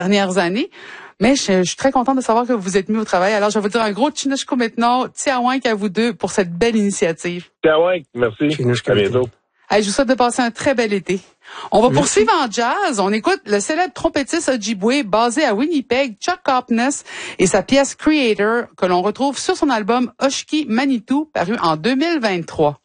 dernières années. Mais je suis très contente de savoir que vous êtes mis au travail. Alors, je vais vous dire un gros Chinishko maintenant. Tiawak à vous deux pour cette belle initiative. Tiawak, merci. À bientôt. Hey, je vous souhaite de passer un très bel été. On va poursuivre en jazz. On écoute le célèbre trompettiste Ojibwe basé à Winnipeg, Chuck Harkness, et sa pièce Creator que l'on retrouve sur son album Oshki Manitou paru en 2023.